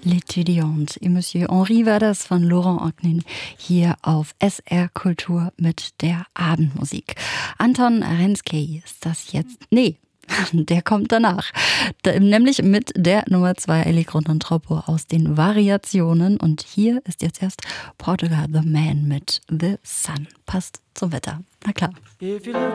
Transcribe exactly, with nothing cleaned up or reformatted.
L'étudiante et Monsieur Henri war das von Laurent Ognin hier auf S R Kultur mit der Abendmusik. Anton Renski ist das jetzt. Nee, der kommt danach. Da, nämlich mit der Nummer zwei Electron und Troppo aus den Variationen. Und hier ist jetzt erst Portugal the Man mit The Sun. Passt zum Wetter. Na klar.